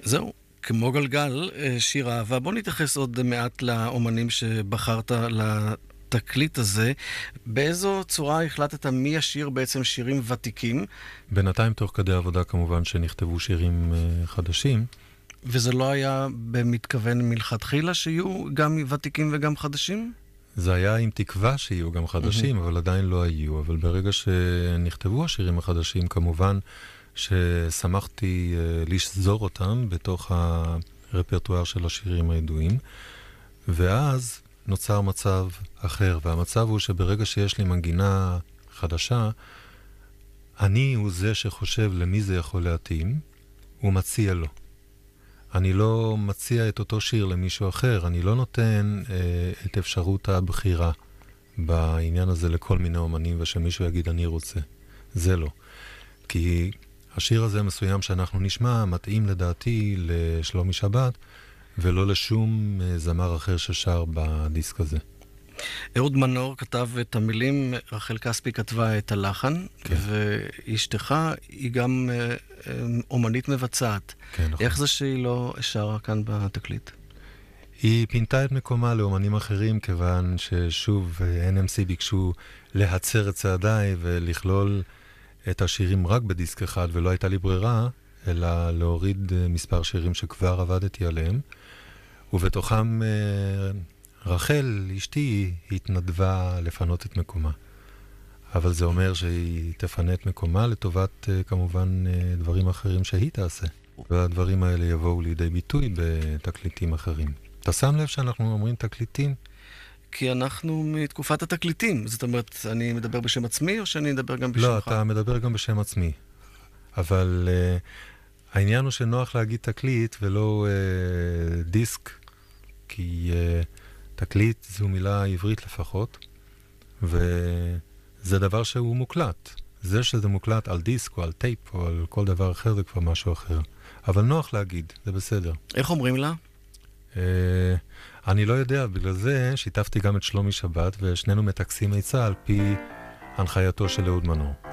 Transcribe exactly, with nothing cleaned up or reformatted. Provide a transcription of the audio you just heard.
זהו, כמו גלגל, שיר אהבה. בוא נתייחס עוד מעט לאומנים שבחרת לתקליט הזה. באיזו צורה החלטת מי ישיר בעצם שירים ותיקים? בינתיים תוך כדי עבודה כמובן שנכתבו שירים חדשים. וזה לא היה במתכוון מלכתחילה שיהיו גם ותיקים וגם חדשים? זה היה עם תקווה שיהיו גם חדשים, אבל עדיין לא היו. אבל ברגע שנכתבו השירים החדשים, כמובן ששמחתי לשזור אותם בתוך הרפרטואר של השירים הידועים. ואז נוצר מצב אחר, והמצב הוא שברגע שיש לי מנגינה חדשה, אני הוא זה שחושב למי זה יכול להתאים, ומציע לו. אני לא מציע את אותו שיר למישהו אחר, אני לא נותן אה, את אפשרות הבחירה בעניין הזה לכל מיני אומנים, ושמישהו יגיד אני רוצה. זה לא. כי השיר הזה מסוים שאנחנו נשמע מתאים לדעתי לשלומי שבת, ולא לשום אה, זמר אחר ששר בדיסק הזה. אהוד מנור כתב את המילים, רחל כספי כתבה את הלחן, כן. ואשתך היא גם אומנית מבצעת. כן, נכון. איך זה שהיא לא שרה כאן בתקליט? היא פינתה את מקומה לאומנים אחרים, כיוון ששוב אן אם סי ביקשו להצר את צעדיי ולכלול את השירים רק בדיסק אחד, ולא הייתה לי ברירה, אלא להוריד מספר שירים שכבר עבדתי עליהם, ובתוכם רחל, אשתי, התנדבה לפנות את מקומה. אבל זה אומר שהיא תפנה את מקומה לטובת, כמובן, דברים אחרים שהיא תעשה. והדברים האלה יבואו לידי ביטוי בתקליטים אחרים. אתה שם לב שאנחנו אומרים תקליטים? כי אנחנו מתקופת התקליטים. זאת אומרת, אני מדבר בשם עצמי או שאני מדבר גם בשמך? לא, אתה מדבר גם בשם עצמי. אבל uh, העניין הוא שנוח להגיד תקליט ולא uh, דיסק, כי... Uh, תקליט זו מילה עברית לפחות, וזה דבר שהוא מוקלט. זה שזה מוקלט על דיסק או על טייפ או על כל דבר אחר זה כבר משהו אחר. אבל נוח להגיד, זה בסדר. איך אומרים לה? אה, אני לא יודע, בגלל זה שיתפתי גם את שלומי שבת, ושנינו מטקסים עצה על פי הנחייתו של אהוד מנור.